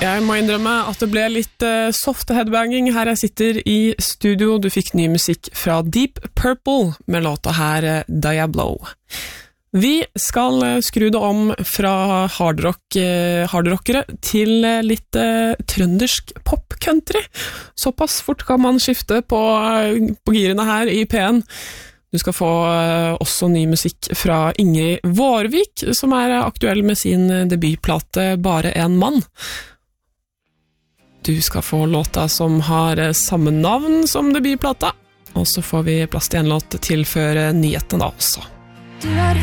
Jeg må innrømme at det ble litt soft headbanging her jeg sitter i studio. Du fikk ny musikk fra Deep Purple med låta her Diablo. Vi skal skru det om fra hardrockere til litt trøndersk pop-country. Såpass fort kan man skifte på girene her i P1. Du skal få også ny musikk fra Ingrid Vårvik, som aktuell med sin debutplate Bare en mann. Du skal få låta som har samme navn som debutplata, og så får vi plass til en låt til før nyheten da også. Du har